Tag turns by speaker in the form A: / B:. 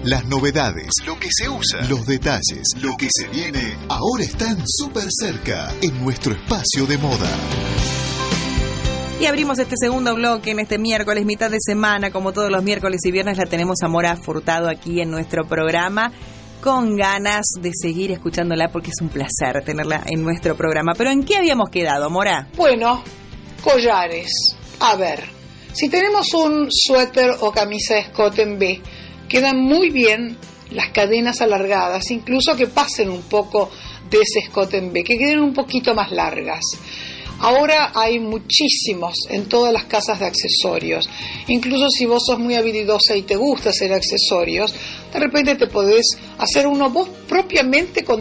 A: Las novedades, lo que se usa, los detalles, lo que se viene, ahora están súper cerca en nuestro espacio de moda.
B: Y abrimos este segundo bloque en este miércoles, mitad de semana, como todos los miércoles y viernes la tenemos a Mora Furtado aquí en nuestro programa, con ganas de seguir escuchándola porque es un placer tenerla en nuestro programa. Pero ¿en qué habíamos quedado, Mora?
C: Bueno, collares. A ver, si tenemos un suéter o camisa de escote en B, quedan muy bien las cadenas alargadas, incluso que pasen un poco de ese escote en B, que queden un poquito más largas. Ahora hay muchísimos en todas las casas de accesorios. Incluso si vos sos muy habilidosa y te gusta hacer accesorios, de repente te podés hacer uno vos propiamente con